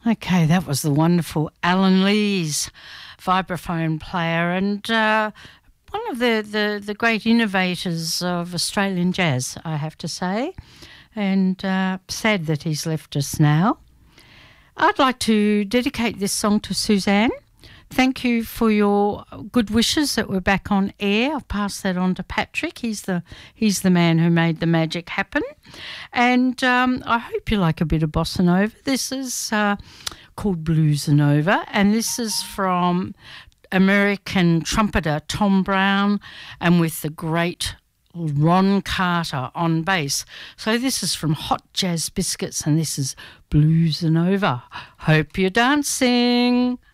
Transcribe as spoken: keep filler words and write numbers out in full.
Okay, that was the wonderful Alan Lees, vibraphone player, and uh, one of the, the, the great innovators of Australian jazz, I have to say, and uh, sad that he's left us now. I'd like to dedicate this song to Suzanne. Thank you for your good wishes that we're back on air. I'll pass that on to Patrick. He's the he's the man who made the magic happen. And um, I hope you like a bit of bossa nova. This is uh, called Bluesanova, and this is from American trumpeter Tom Brown, and with the great Ron Carter on bass. So this is from Hot Jazz Biscuits, and this is Bluesanova. Hope you're dancing.